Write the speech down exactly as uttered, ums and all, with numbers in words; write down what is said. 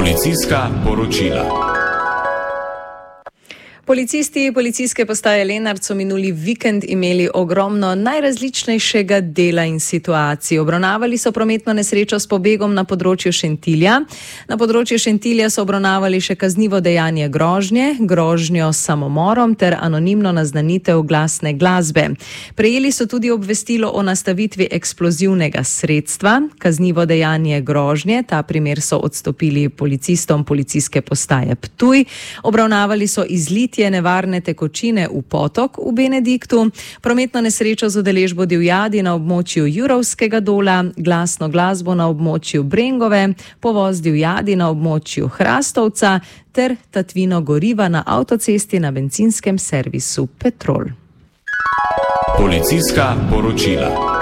Policijska poročila. Policisti policijske postaje Lenart so minuli vikend imeli ogromno najrazličnejšega dela in situacij. Obravnavali so prometno nesrečo s pobegom na področju Šentilja. Na področju Šentilja so obravnavali še kaznivo dejanje grožnje, grožnjo s samomorom ter anonimno naznanitev glasne glasbe. Prejeli so tudi obvestilo o nastavitvi eksplozivnega sredstva, kaznivo dejanje grožnje, ta primer so odstopili policistom policijske postaje Ptuj. Obravnavali so izlit nevarne tekočine v potok v Benediktu, prometno nesrečo z udeležbo divjadi na območju Jurovskega dola, glasno glasbo na območju Brengove, povoz divjadi na območju Hrastovca ter tatvino goriva na avtocesti na bencinskem servisu Petrol. Policijska poročila.